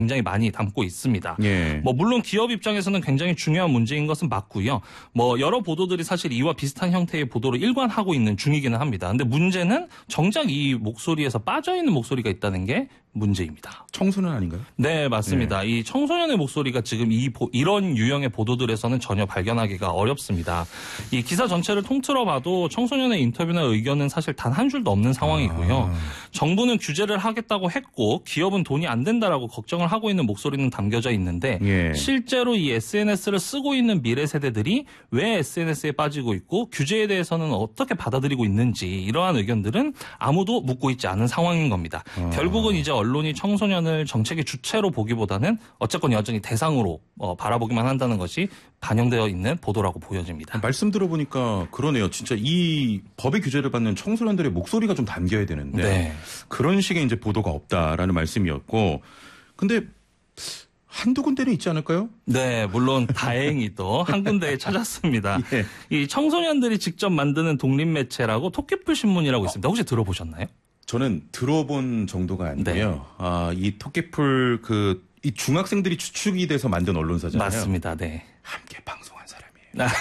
굉장히 많이 담고 있습니다. 예. 물론 기업 입장에서는 굉장히 중요한 문제인 것은 맞고요. 여러 보도들이 사실 이와 비슷한 형태의 보도를 일관하고 있는 중이기는 합니다. 근데 문제는 정작 이 목소리에서 빠져있는 목소리가 있다는 게 문제입니다. 청소년 아닌가요? 네, 맞습니다. 이 청소년의 목소리가 지금 이런 유형의 보도들에서는 전혀 발견하기가 어렵습니다. 이 기사 전체를 통틀어 봐도 청소년의 인터뷰나 의견은 사실 단 한 줄도 없는 상황이고요. 정부는 규제를 하겠다고 했고 기업은 돈이 안 된다라고 걱정을 하고 있는 목소리는 담겨져 있는데 예. 실제로 이 SNS를 쓰고 있는 미래 세대들이 왜 SNS에 빠지고 있고 규제에 대해서는 어떻게 받아들이고 있는지 이러한 의견들은 아무도 묻고 있지 않은 상황인 겁니다. 결국은 이제 언론이 청소년을 정책의 주체로 보기보다는 어쨌건 여전히 대상으로 바라보기만 한다는 것이 반영되어 있는 보도라고 보여집니다. 말씀 들어보니까 그러네요. 진짜 이 법의 규제를 받는 청소년들의 목소리가 좀 담겨야 되는데 네. 그런 식의 이제 보도가 없다라는 말씀이었고 근데 한두 군데는 있지 않을까요? 네, 물론 다행히도 한 군데에 찾았습니다. 예. 이 청소년들이 직접 만드는 독립매체라고 토끼풀 신문이라고 있습니다. 혹시 들어보셨나요? 저는 들어본 정도가 아니고요. 네. 이 토끼풀 이 중학생들이 주축이 돼서 만든 언론사잖아요. 맞습니다. 네. 함께 방송한 사람이에요.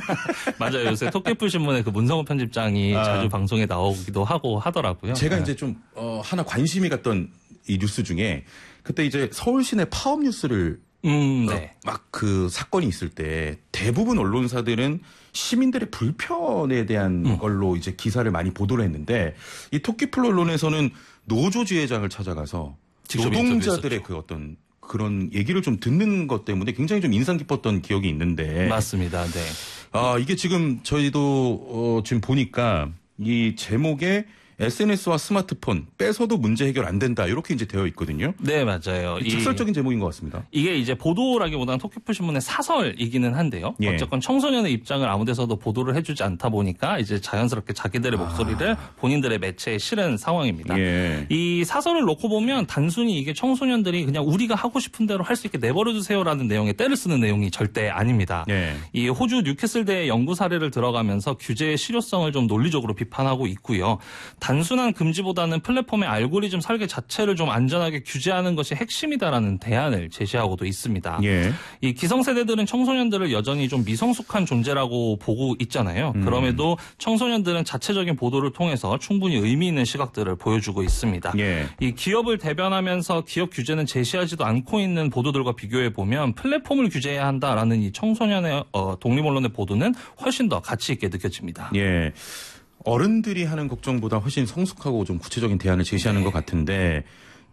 맞아요. 요새 토끼풀 신문의 그 문성호 편집장이 자주 방송에 나오기도 하고 하더라고요. 제가 이제 좀 하나 관심이 갔던 이 뉴스 중에 그때 이제 서울시내 파업 뉴스를 네. 막 그 사건이 있을 때 대부분 언론사들은 시민들의 불편에 대한 걸로 이제 기사를 많이 보도를 했는데 이 토끼풀 언론에서는 노조 지회장을 찾아가서 노동자들의 그 어떤 그런 얘기를 좀 듣는 것 때문에 굉장히 좀 인상 깊었던 기억이 있는데. 맞습니다. 네. 이게 지금 저희도 지금 보니까 이 제목에 SNS와 스마트폰 빼서도 문제 해결 안 된다 이렇게 이제 되어 있거든요. 네, 맞아요. 직설적인 제목인 것 같습니다. 이게 이제 보도라기보다는 토끼풀 신문의 사설이기는 한데요. 예. 어쨌건 청소년의 입장을 아무데서도 보도를 해주지 않다 보니까 이제 자연스럽게 자기들의 목소리를 본인들의 매체에 실은 상황입니다. 예. 이 사설을 놓고 보면 단순히 이게 청소년들이 그냥 우리가 하고 싶은 대로 할 수 있게 내버려 두세요라는 내용에 때를 쓰는 내용이 절대 아닙니다. 예. 이 호주 뉴캐슬대의 연구 사례를 들어가면서 규제의 실효성을 좀 논리적으로 비판하고 있고요. 단순한 금지보다는 플랫폼의 알고리즘 설계 자체를 좀 안전하게 규제하는 것이 핵심이다라는 대안을 제시하고도 있습니다. 예. 이 기성세대들은 청소년들을 여전히 좀 미성숙한 존재라고 보고 있잖아요. 그럼에도 청소년들은 자체적인 보도를 통해서 충분히 의미 있는 시각들을 보여주고 있습니다. 예. 이 기업을 대변하면서 기업 규제는 제시하지도 않고 있는 보도들과 비교해 보면 플랫폼을 규제해야 한다라는 이 청소년의 독립 언론의 보도는 훨씬 더 가치 있게 느껴집니다. 예. 어른들이 하는 걱정보다 훨씬 성숙하고 좀 구체적인 대안을 제시하는 것 같은데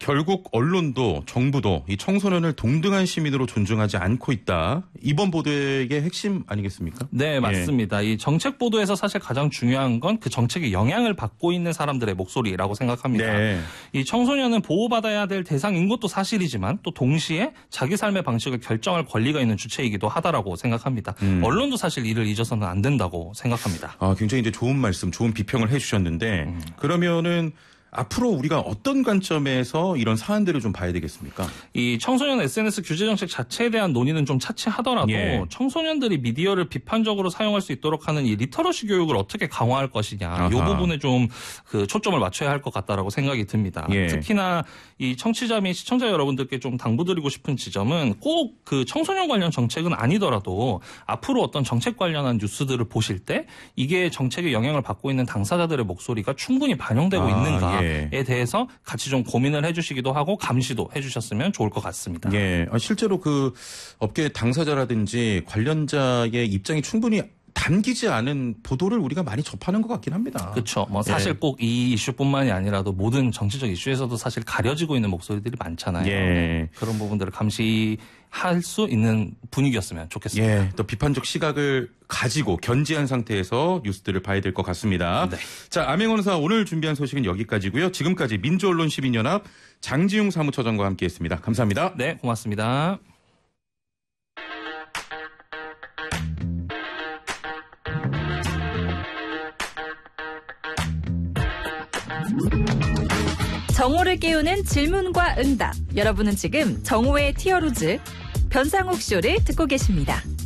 결국 언론도 정부도 이 청소년을 동등한 시민으로 존중하지 않고 있다. 이번 보도의 핵심 아니겠습니까? 네, 맞습니다. 이 정책 보도에서 사실 가장 중요한 건 그 정책의 영향을 받고 있는 사람들의 목소리라고 생각합니다. 네. 이 청소년은 보호받아야 될 대상인 것도 사실이지만 또 동시에 자기 삶의 방식을 결정할 권리가 있는 주체이기도 하다라고 생각합니다. 언론도 사실 이를 잊어서는 안 된다고 생각합니다. 굉장히 이제 좋은 말씀, 좋은 비평을 해주셨는데 그러면은 앞으로 우리가 어떤 관점에서 이런 사안들을 좀 봐야 되겠습니까? 이 청소년 SNS 규제 정책 자체에 대한 논의는 좀 차치하더라도 예. 청소년들이 미디어를 비판적으로 사용할 수 있도록 하는 이 리터러시 교육을 어떻게 강화할 것이냐, 이 부분에 좀 그 초점을 맞춰야 할 것 같다라고 생각이 듭니다. 예. 특히나 이 청취자 및 시청자 여러분들께 좀 당부드리고 싶은 지점은 꼭 그 청소년 관련 정책은 아니더라도 앞으로 어떤 정책 관련한 뉴스들을 보실 때 이게 정책에 영향을 받고 있는 당사자들의 목소리가 충분히 반영되고 있는가 에 대해서 같이 좀 고민을 해주시기도 하고 감시도 해주셨으면 좋을 것 같습니다. 예, 실제로 그 업계 당사자라든지 관련자의 입장이 충분히 담기지 않은 보도를 우리가 많이 접하는 것 같긴 합니다. 그렇죠. 사실 꼭 이 이슈뿐만이 아니라도 모든 정치적 이슈에서도 사실 가려지고 있는 목소리들이 많잖아요. 예. 그런 부분들을 감시할 수 있는 분위기였으면 좋겠습니다. 예, 또 비판적 시각을 가지고 견지한 상태에서 뉴스들을 봐야 될 것 같습니다. 네. 자, 암행언사 오늘 준비한 소식은 여기까지고요. 지금까지 민주언론시민연합 장지웅 사무처장과 함께했습니다. 감사합니다. 네, 고맙습니다. 정오를 깨우는 질문과 응답. 여러분은 지금 정오의 티어로즈 변상욱 쇼를 듣고 계십니다.